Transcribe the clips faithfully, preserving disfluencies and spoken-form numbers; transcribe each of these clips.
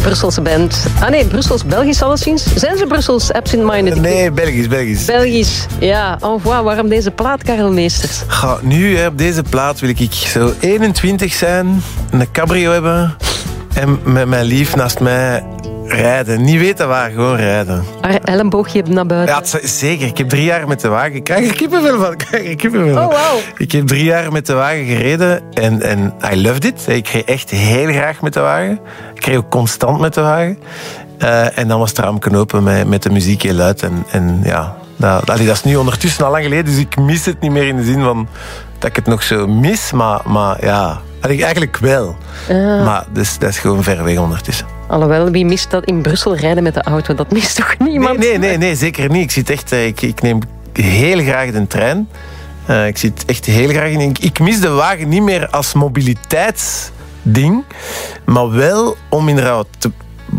Brusselse band. Ah nee, Brussels-Belgisch alleszins. Zijn ze Brussels absent-minded? Nee, Belgisch, Belgisch. Belgisch, ja. Oh, wow, waarom deze plaat, Karel Meesters? Ga, nu, hè, op deze plaat, wil ik zo eenentwintig zijn, een cabrio hebben en met mijn lief naast mij rijden. Niet weten waar, gewoon rijden. Haar elleboogje naar buiten. Ja, het is zeker. Ik heb drie jaar met de wagen... Ik krijg er kippenvel van. Ik krijg er kippenvel van. Oh, wow. Ik heb drie jaar met de wagen gereden en, en I loved it. Ik reed echt heel graag met de wagen. Ik reed ook constant met de wagen. Uh, en dan was het raam knopen met, met de muziek heel luid. En, en ja, dat, dat is nu ondertussen al lang geleden, dus ik mis het niet meer in de zin van dat ik het nog zo mis. Maar, maar ja, eigenlijk wel. Uh. Maar dus, dat is gewoon ver weg ondertussen. Alhoewel, wie mist dat in Brussel rijden met de auto? Dat mist toch niemand? Nee, nee, nee, nee zeker niet. Ik, zit echt, ik, ik neem heel graag de trein. Uh, ik zit echt heel graag in. Ik, ik mis de wagen niet meer als mobiliteitsding, maar wel om inderdaad te...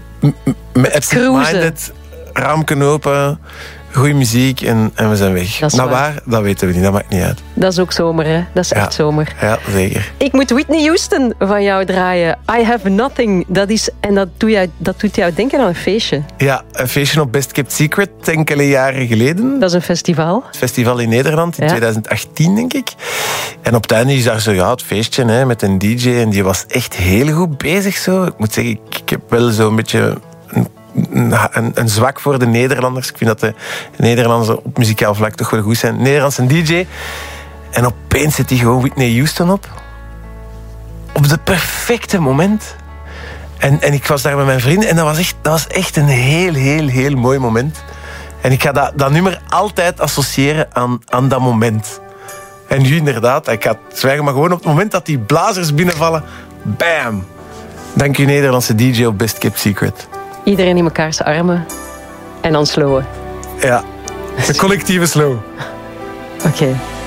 Cruisen. Raamken open, goede muziek en, en we zijn weg. Dat is nou, waar. waar, dat weten we niet, dat maakt niet uit. Dat is ook zomer, hè? Dat is ja. echt zomer. Ja, zeker. Ik moet Whitney Houston van jou draaien. I Have Nothing. Dat is, en dat doet, jou, dat doet jou denken aan een feestje. Ja, een feestje op Best Kept Secret, enkele jaren geleden. Dat is een festival. Het festival in Nederland, in ja. twintig achttien, denk ik. En op het einde is daar zo, ja, het feestje hè, met een D J. En die was echt heel goed bezig zo. Ik moet zeggen, ik, ik heb wel zo'n beetje... Een, Een, een zwak voor de Nederlanders. Ik vind dat de Nederlanders op muzikaal vlak toch wel goed zijn. Nederlandse D J. En opeens zet hij gewoon Whitney Houston op. Op de perfecte moment. En, en ik was daar met mijn vrienden en dat was echt, dat was echt een heel, heel, heel mooi moment. En ik ga dat, dat nummer altijd associëren aan, aan dat moment. En nu inderdaad, ik ga het zwijgen, maar gewoon op het moment dat die blazers binnenvallen, bam! Dank u Nederlandse D J op Best Kept Secret. Iedereen in mekaars armen en dan slowen. Ja, een collectieve slow. Oké. Okay.